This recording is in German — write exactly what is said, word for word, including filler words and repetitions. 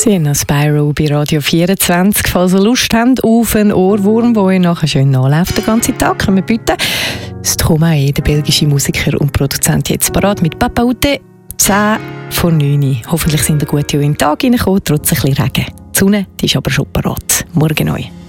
Sienna Spyro bei Radio vierundzwanzig. Falls ihr Lust habt auf einen Ohrwurm, der euch nachher schön nachläuft den ganzen Tag, können wir bitten. Stromae, der belgische Musiker und Produzent, jetzt parat mit Papa Ute, zehn vor neun. Hoffentlich sind ihr gut in den Tag reingekommen, trotz ein bisschen Regen. Die Sonne die ist aber schon parat. Morgen neu.